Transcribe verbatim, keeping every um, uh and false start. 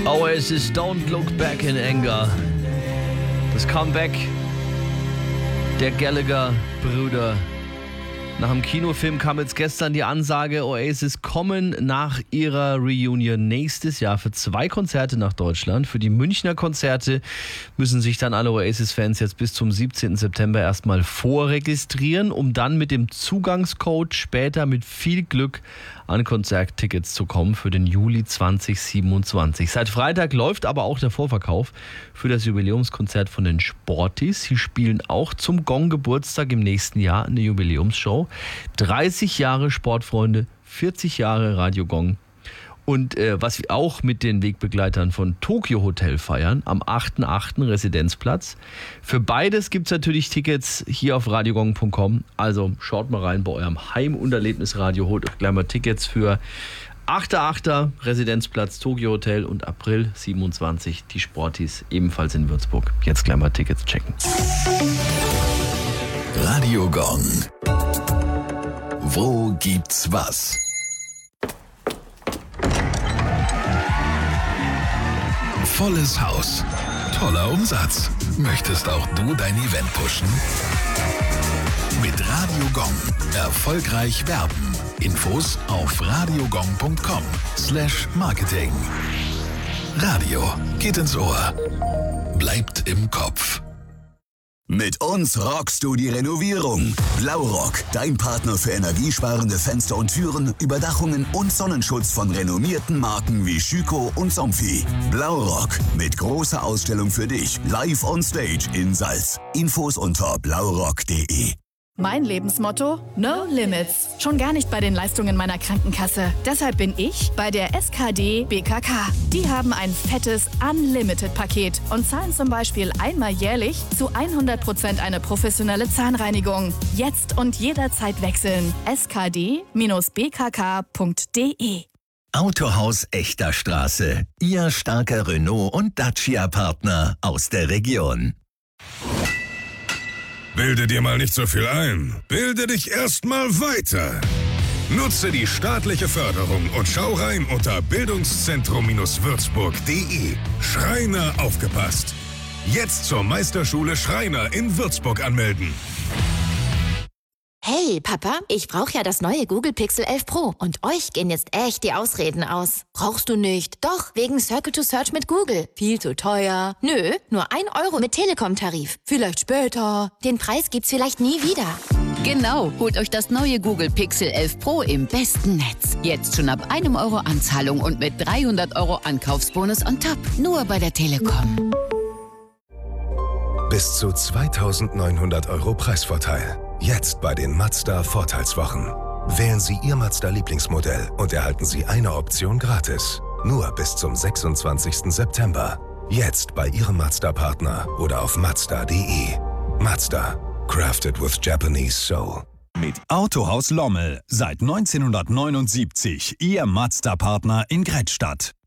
Oasis, Don't Look Back in Anger. Das Comeback der Gallagher-Brüder. Nach dem Kinofilm kam jetzt gestern die Ansage, Oasis kommen nach ihrer Reunion nächstes Jahr für zwei Konzerte nach Deutschland. Für die Münchner Konzerte müssen sich dann alle Oasis-Fans jetzt bis zum siebzehnten September erstmal vorregistrieren, um dann mit dem Zugangscode später mit viel Glück an Konzerttickets zu kommen für den Juli zwanzig siebenundzwanzig. Seit Freitag läuft aber auch der Vorverkauf für das Jubiläumskonzert von den Sportis. Sie spielen auch zum Gong-Geburtstag im nächsten Jahr eine Jubiläumsshow. dreißig Jahre Sportfreunde, vierzig Jahre Radio Gong. Und äh, was wir auch mit den Wegbegleitern von Tokyo Hotel feiern, am achten achten Residenzplatz. Für beides gibt es natürlich Tickets hier auf radiogong punkt com. Also schaut mal rein bei eurem Heim- und Erlebnisradio. Holt euch gleich mal Tickets für achten achten Residenzplatz Tokyo Hotel und April siebenundzwanzig die Sportis ebenfalls in Würzburg. Jetzt gleich mal Tickets checken. Radio Gong. Wo gibt's was? Volles Haus. Toller Umsatz. Möchtest auch du dein Event pushen? Mit Radio Gong. Erfolgreich werben. Infos auf radiogong punkt com slash marketing. Radio geht ins Ohr. Bleibt im Kopf. Mit uns rockst du die Renovierung. Blaurock, dein Partner für energiesparende Fenster und Türen, Überdachungen und Sonnenschutz von renommierten Marken wie Schüco und Somfy. Blaurock, mit großer Ausstellung für dich, live on stage in Salz. Infos unter blaurock punkt de. Mein Lebensmotto? No Limits. Schon gar nicht bei den Leistungen meiner Krankenkasse. Deshalb bin ich bei der S K D B K K. Die haben ein fettes Unlimited-Paket und zahlen zum Beispiel einmal jährlich zu hundert Prozent eine professionelle Zahnreinigung. Jetzt und jederzeit wechseln. S K D B K K punkt de. Autohaus Echter Straße. Ihr starker Renault- und Dacia-Partner aus der Region. Bilde dir mal nicht so viel ein. Bilde dich erst mal weiter. Nutze die staatliche Förderung und schau rein unter bildungszentrum würzburg punkt de. Schreiner aufgepasst. Jetzt zur Meisterschule Schreiner in Würzburg anmelden. Hey, Papa, ich brauche ja das neue Google Pixel elf Pro und euch gehen jetzt echt die Ausreden aus. Brauchst du nicht? Doch, wegen Circle to Search mit Google. Viel zu teuer. Nö, nur ein Euro mit Telekom-Tarif. Vielleicht später. Den Preis gibt's vielleicht nie wieder. Genau, holt euch das neue Google Pixel elf Pro im besten Netz. Jetzt schon ab einem Euro Anzahlung und mit dreihundert Euro Ankaufsbonus on top. Nur bei der Telekom. Bis zu zweitausendneunhundert Euro Preisvorteil. Jetzt bei den Mazda Vorteilswochen. Wählen Sie Ihr Mazda-Lieblingsmodell und erhalten Sie eine Option gratis. Nur bis zum sechsundzwanzigsten September. Jetzt bei Ihrem Mazda-Partner oder auf mazda punkt de. Mazda. Crafted with Japanese soul. Mit Autohaus Lommel. Seit neunzehnhundertneunundsiebzig Ihr Mazda-Partner in Grettstadt.